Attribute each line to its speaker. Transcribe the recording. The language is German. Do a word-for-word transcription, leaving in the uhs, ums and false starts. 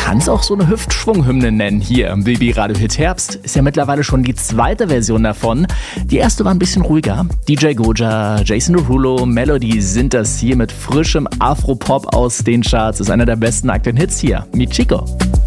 Speaker 1: kann es auch so eine Hüftschwunghymne nennen. Hier im B B Radio Hit Herbst ist ja mittlerweile schon die zweite Version davon. Die erste war ein bisschen ruhiger. D J Goja, Jason Derulo, Melody sind das hier mit frischem Afropop aus den Charts. Ist einer der besten aktuellen Hits hier. Mit Chico.